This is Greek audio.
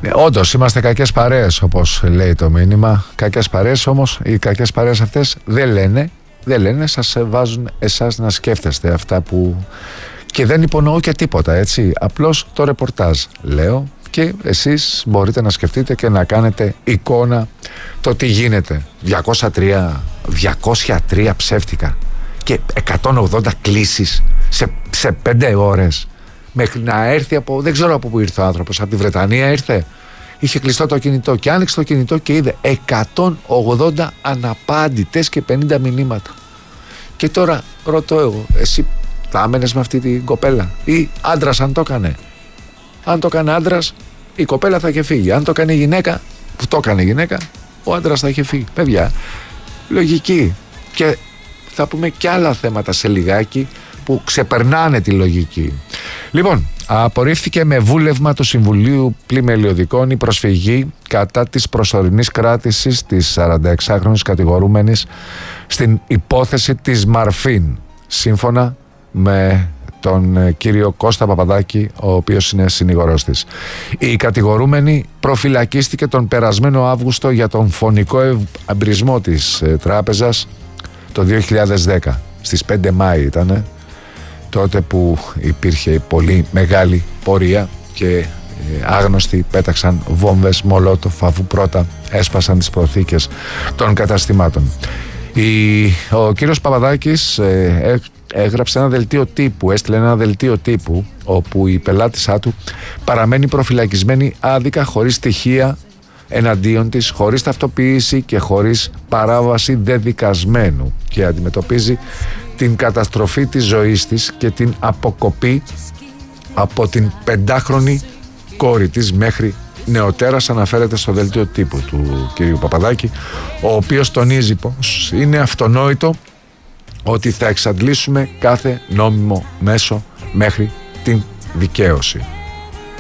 Όντως είμαστε κακές παρέες, όπως λέει το μήνυμα. Κακές παρέες όμως, οι κακές παρέες αυτές δεν λένε, σας βάζουν εσάς να σκέφτεστε αυτά που... Και δεν υπονοώ και τίποτα, έτσι. Απλώς το ρεπορτάζ λέω και εσείς μπορείτε να σκεφτείτε και να κάνετε εικόνα το τι γίνεται. 203 ψεύτικα και 180 κλήσεις σε 5 ώρες μέχρι να έρθει από... Δεν ξέρω από πού ήρθε ο άνθρωπος, από τη Βρετανία ήρθε. Είχε κλειστό το κινητό και άνοιξε το κινητό και είδε 180 αναπάντητες και 50 μηνύματα. Και τώρα ρωτώ εγώ, εσύ θα άμενες με αυτή την κοπέλα? Ή άντρας αν το έκανε? Αν το έκανε άντρας, η κοπέλα θα είχε φύγει. Αν το έκανε γυναίκα, που το έκανε γυναίκα, ο άντρας θα είχε φύγει. Παιδιά, λογική. Και θα πούμε και άλλα θέματα σε λιγάκι που ξεπερνάνε τη λογική. Λοιπόν, απορρίφθηκε με βούλευμα του Συμβουλίου Πλημελιωδικών η προσφυγή κατά της προσωρινής κράτησης της 46χρονης κατηγορούμενης στην υπόθεση της Μαρφίν, σύμφωνα με τον κύριο Κώστα Παπαδάκη, ο οποίος είναι συνήγορός της. Η κατηγορούμενη προφυλακίστηκε τον περασμένο Αύγουστο για τον φωνικό εμπρισμό της τράπεζας το 2010. Στις 5 Μάη ήτανε, τότε που υπήρχε πολύ μεγάλη πορεία και άγνωστοι πέταξαν βόμβες Μολότοφ αφού πρώτα έσπασαν τις προθήκες των καταστημάτων. Ο κύριος Παπαδάκης έγραψε ένα δελτίο τύπου, έστειλε ένα δελτίο τύπου όπου η πελάτησά του παραμένει προφυλακισμένη άδικα, χωρίς στοιχεία εναντίον της, χωρίς ταυτοποίηση και χωρίς παράβαση δεδικασμένου, και αντιμετωπίζει την καταστροφή της ζωής της και την αποκοπή από την 5χρονη κόρη της μέχρι νεοτέρας, αναφέρεται στο δελτίο τύπου του κυρίου Παπαδάκη, ο οποίος τονίζει πως είναι αυτονόητο ότι θα εξαντλήσουμε κάθε νόμιμο μέσο μέχρι την δικαίωση.